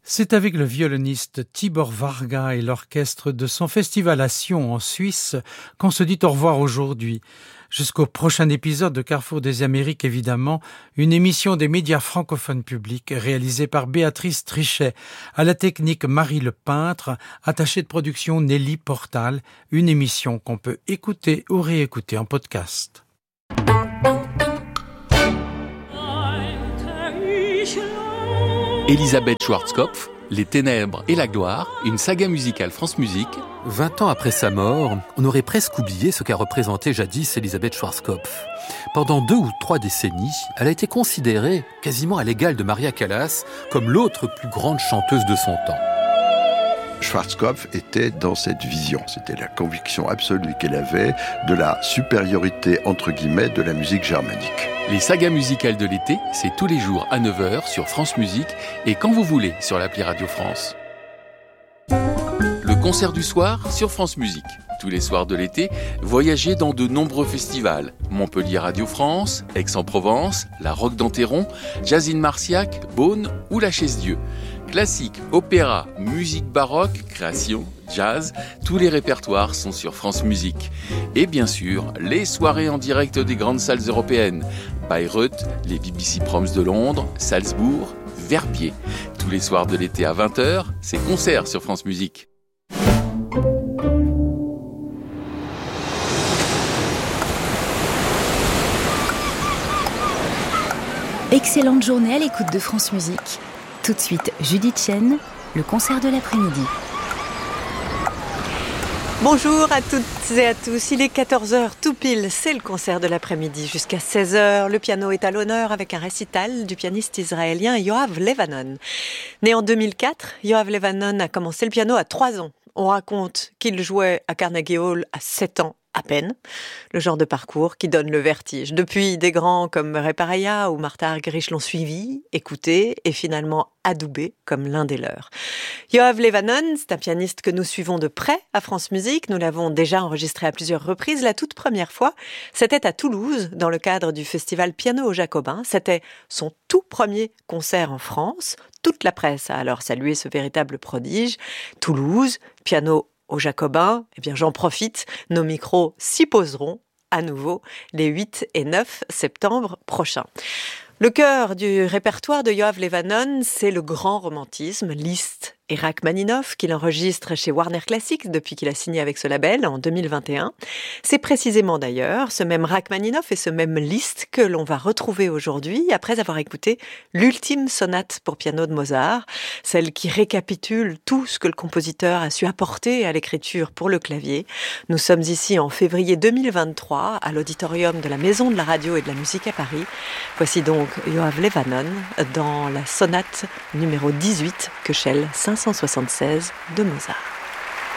C'est avec le violoniste Tibor Varga et l'orchestre de son festival à Sion en Suisse qu'on se dit au revoir aujourd'hui. Jusqu'au prochain épisode de Carrefour des Amériques, évidemment, une émission des médias francophones publics réalisée par Béatrice Trichet, à la technique Marie Le Peintre, attachée de production Nelly Portal, une émission qu'on peut écouter ou réécouter en podcast. Elisabeth Schwarzkopf, Les Ténèbres et la Gloire, une saga musicale France Musique. 20 ans après sa mort, on aurait presque oublié ce qu'a représenté jadis Elisabeth Schwarzkopf. Pendant 2 ou 3 décennies, elle a été considérée, quasiment à l'égal de Maria Callas, comme l'autre plus grande chanteuse de son temps. Schwarzkopf était dans cette vision, c'était la conviction absolue qu'elle avait de la supériorité, entre guillemets, de la musique germanique. Les sagas musicales de l'été, c'est tous les jours à 9h sur France Musique et quand vous voulez sur l'appli Radio France. Le concert du soir sur France Musique. Tous les soirs de l'été, voyagez dans de nombreux festivals. Montpellier Radio France, Aix-en-Provence, la Roque d'Enterron, Jazzine Marciac, Beaune ou la Chaise-Dieu. Classique, opéra, musique baroque, création, jazz, tous les répertoires sont sur France Musique. Et bien sûr, les soirées en direct des grandes salles européennes. Bayreuth, les BBC Proms de Londres, Salzbourg, Verbier. Tous les soirs de l'été à 20h, c'est concert sur France Musique. Excellente journée à l'écoute de France Musique. Tout de suite, Judith Chen, le concert de l'après-midi. Bonjour à toutes et à tous, il est 14h tout pile, c'est le concert de l'après-midi. Jusqu'à 16h, le piano est à l'honneur avec un récital du pianiste israélien Yoav Levanon. Né en 2004, Yoav Levanon a commencé le piano à 3 ans. On raconte qu'il jouait à Carnegie Hall à 7 ans. À peine, le genre de parcours qui donne le vertige. Depuis, des grands comme Ray Paraya ou Martha Argerich l'ont suivi, écouté et finalement adoubé comme l'un des leurs. Yoav Levanon, c'est un pianiste que nous suivons de près à France Musique. Nous l'avons déjà enregistré à plusieurs reprises. La toute première fois, c'était à Toulouse, dans le cadre du festival Piano aux Jacobins. C'était son tout premier concert en France. Toute la presse a alors salué ce véritable prodige. Toulouse, piano aux Jacobins, eh bien j'en profite, nos micros s'y poseront à nouveau les 8 et 9 septembre prochains. Le cœur du répertoire de Yoav Levanon, c'est le grand romantisme, Liszt et Rachmaninoff, qu'il enregistre chez Warner Classics depuis qu'il a signé avec ce label en 2021. C'est précisément d'ailleurs ce même Rachmaninoff et ce même Liszt que l'on va retrouver aujourd'hui après avoir écouté l'ultime sonate pour piano de Mozart, celle qui récapitule tout ce que le compositeur a su apporter à l'écriture pour le clavier. Nous sommes ici en février 2023 à l'auditorium de la Maison de la Radio et de la Musique à Paris. Voici donc Yoav Levanon dans la sonate numéro 18 Köchel 576 de Mozart.